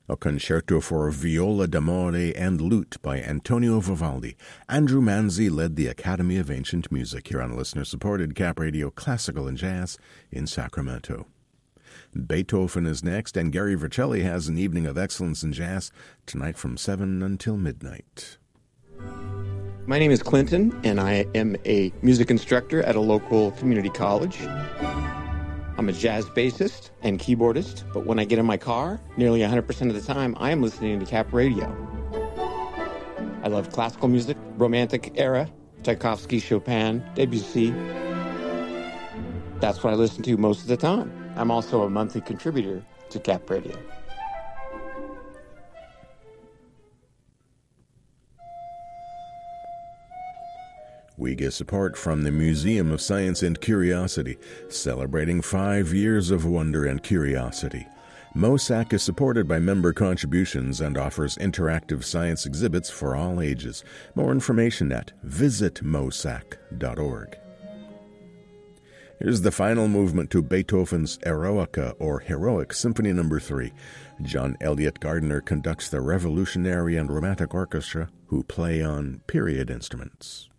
A concerto for viola d'amore and lute by Antonio Vivaldi. Andrew Manzi led the Academy of Ancient Music here on listener-supported Cap Radio Classical and Jazz in Sacramento. Beethoven is next, and Gary Vercelli has an evening of excellence in jazz tonight from 7 until midnight. My name is Clinton, and I am a music instructor at a local community college. I'm a jazz bassist and keyboardist, but when I get in my car, nearly 100% of the time, I am listening to Cap Radio. I love classical music, romantic era, Tchaikovsky, Chopin, Debussy. That's what I listen to most of the time. I'm also a monthly contributor to Cap Radio. We get support from the Museum of Science and Curiosity, celebrating 5 years of wonder and curiosity. MOSAC is supported by member contributions and offers interactive science exhibits for all ages. More information at visitmosac.org. Here's the final movement to Beethoven's Eroica, or Heroic Symphony No. 3. John Elliott Gardner conducts the Revolutionary and Romantic Orchestra, who play on period instruments.